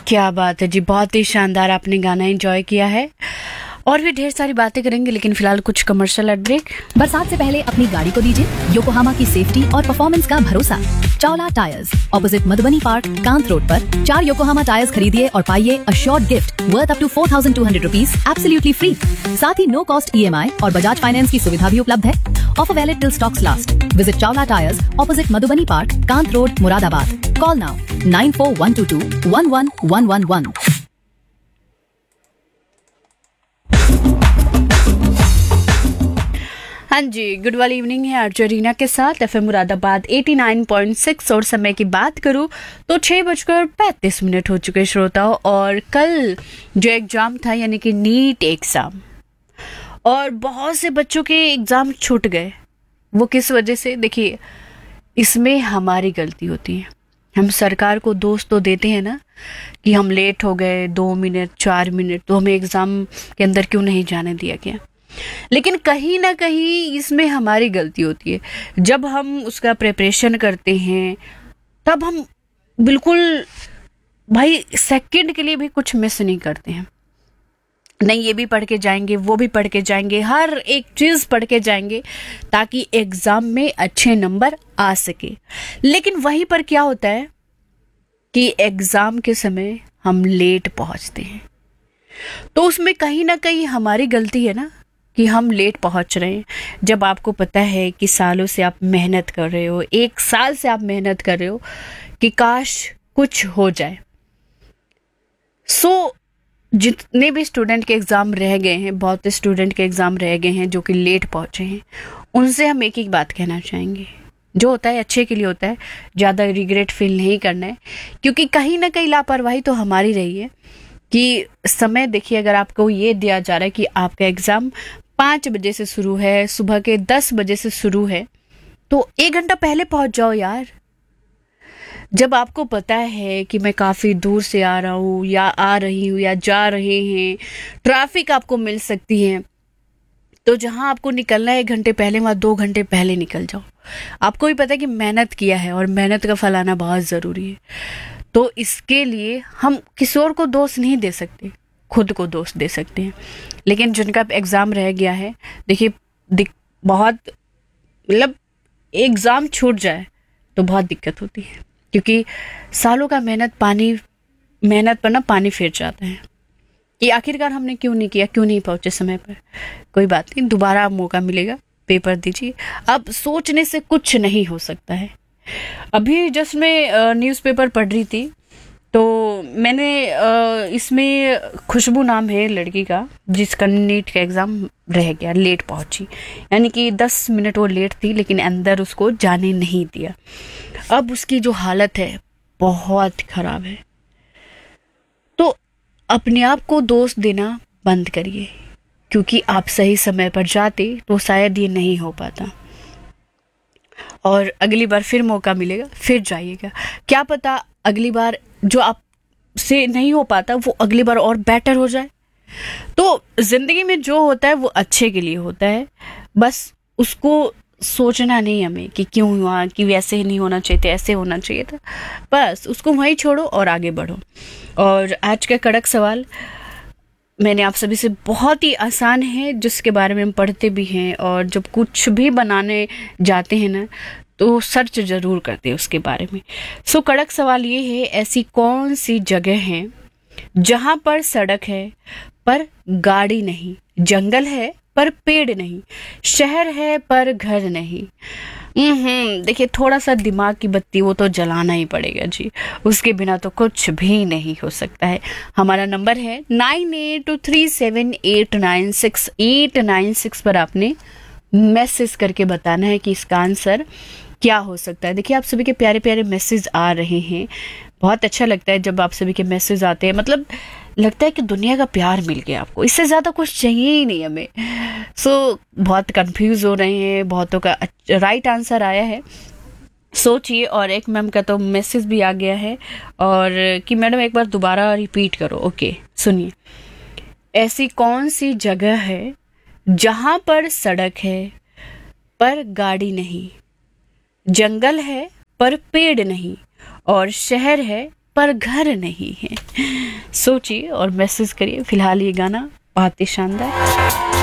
क्या बात है जी, बहुत ही शानदार आपने गाना एंजॉय किया है। और भी ढेर सारी बातें करेंगे, लेकिन फिलहाल कुछ कमर्शियल ब्रेक। बरसात से पहले अपनी गाड़ी को दीजिए योकोहामा की सेफ्टी और परफॉर्मेंस का भरोसा। Chawla tyres, opposite Madhubani park, Kant road पर 4 योकोहामा टायर्स खरीदिए और पाइए a short gift worth up to 4200 rupees absolutely free. साथ ही नो कॉस्ट EMI और बजाज फाइनेंस की सुविधा भी उपलब्ध है। Offer valid till stocks last. Visit Chawla tyres, opposite Madhubani park, Kant road, Moradabad. Call now 9412211111। हाँ जी, गुड वाली इवनिंग है अर्जेंटीना के साथ FM मुरादाबाद 89.6। और समय की बात करूँ तो 6:35 हो चुके श्रोताओं। और कल जो एग्जाम था यानी कि नीट एग्जाम, और बहुत से बच्चों के एग्जाम छूट गए। वो किस वजह से? देखिए, इसमें हमारी गलती होती है। हम सरकार को दोष तो देते हैं ना कि हम लेट हो गए 2 मिनट 4 मिनट, तो हमें एग्जाम के अंदर क्यों नहीं जाने दिया गया। लेकिन कहीं ना कहीं इसमें हमारी गलती होती है। जब हम उसका प्रिपरेशन करते हैं तब हम बिल्कुल भाई सेकंड के लिए भी कुछ मिस नहीं करते हैं। नहीं, ये भी पढ़ के जाएंगे, वो भी पढ़ के जाएंगे, हर एक चीज पढ़ के जाएंगे ताकि एग्जाम में अच्छे नंबर आ सके। लेकिन वहीं पर क्या होता है कि एग्जाम के समय हम लेट पहुंचते हैं। तो उसमें कहीं ना कहीं हमारी गलती है ना कि हम लेट पहुंच रहे हैं। जब आपको पता है कि सालों से आप मेहनत कर रहे हो, 1 साल से आप मेहनत कर रहे हो कि काश कुछ हो जाए। जितने भी स्टूडेंट के एग्जाम रह गए हैं, बहुत स्टूडेंट के एग्जाम रह गए हैं जो कि लेट पहुंचे हैं, उनसे हम एक बात कहना चाहेंगे। जो होता है अच्छे के लिए होता है, ज़्यादा रिग्रेट फील नहीं करना है। क्योंकि कहीं ना कहीं लापरवाही तो हमारी रही है कि समय, देखिए, अगर आपको ये दिया जा रहा है कि आपका एग्जाम 5 बजे से शुरू है, सुबह के 10 बजे से शुरू है, तो 1 घंटा पहले पहुंच जाओ यार। जब आपको पता है कि मैं काफ़ी दूर से आ रहा हूँ या आ रही हूँ या जा रहे हैं, ट्रैफिक आपको मिल सकती है, तो जहाँ आपको निकलना है 1 घंटे पहले, वहाँ 2 घंटे पहले निकल जाओ। आपको भी पता है कि मेहनत किया है और मेहनत का फल आना बहुत ज़रूरी है। तो इसके लिए हम किसी और को दोष नहीं दे सकते, खुद को दोष दे सकते हैं। लेकिन जिनका एग्ज़ाम रह गया है, देखिए, बहुत मतलब एग्ज़ाम छूट जाए तो बहुत दिक्कत होती है। क्योंकि सालों का मेहनत पर ना पानी फिर जाता है कि आखिरकार हमने क्यों नहीं किया, क्यों नहीं पहुंचे समय पर। कोई बात नहीं, दोबारा मौका मिलेगा, पेपर दीजिए। अब सोचने से कुछ नहीं हो सकता है। अभी जस्ट मैं न्यूज़पेपर पढ़ रही थी, तो मैंने इसमें खुशबू नाम है लड़की का, जिसका नीट का एग्ज़ाम रह गया, लेट पहुंची। यानी कि 10 मिनट वो लेट थी, लेकिन अंदर उसको जाने नहीं दिया। अब उसकी जो हालत है बहुत ख़राब है। तो अपने आप को दोष देना बंद करिए, क्योंकि आप सही समय पर जाते तो शायद ये नहीं हो पाता। और अगली बार फिर मौका मिलेगा, फिर जाइएगा। क्या पता अगली बार जो आप से नहीं हो पाता वो अगली बार और बेटर हो जाए। तो जिंदगी में जो होता है वो अच्छे के लिए होता है। बस उसको सोचना नहीं हमें कि क्यों हुआ, कि वैसे ही नहीं होना चाहिए था, ऐसे होना चाहिए था। बस उसको वहीं छोड़ो और आगे बढ़ो। और आज का कड़क सवाल मैंने आप सभी से, बहुत ही आसान है, जिसके बारे में हम पढ़ते भी हैं, और जब कुछ भी बनाने जाते हैं ना तो सर्च जरूर करते हैं उसके बारे में। सो कड़क सवाल ये है, ऐसी कौन सी जगह है जहां पर सड़क है पर गाड़ी नहीं, जंगल है पर पेड़ नहीं, शहर है पर घर नहीं। देखिए, थोड़ा सा दिमाग की बत्ती वो तो जलाना ही पड़ेगा जी, उसके बिना तो कुछ भी नहीं हो सकता है। हमारा नंबर है 98237896 पर आपने मैसेज करके बताना है कि इसका आंसर क्या हो सकता है। देखिए, आप सभी के प्यारे प्यारे मैसेज आ रहे हैं। बहुत अच्छा लगता है जब आप सभी के मैसेज आते हैं। मतलब लगता है कि दुनिया का प्यार मिल गया आपको, इससे ज़्यादा कुछ चाहिए ही नहीं हमें। बहुत कंफ्यूज हो रहे हैं, बहुतों का राइट आंसर आया है, सोचिए। और एक मैम का तो मैसेज भी आ गया है, और कि मैडम एक बार दोबारा रिपीट करो। ओके, सुनिए। ऐसी कौन सी जगह है जहां पर सड़क है पर गाड़ी नहीं, जंगल है पर पेड़ नहीं, और शहर है पर घर नहीं है। सोचिए और मैसेज करिए। फिलहाल ये गाना बहुत ही शानदार।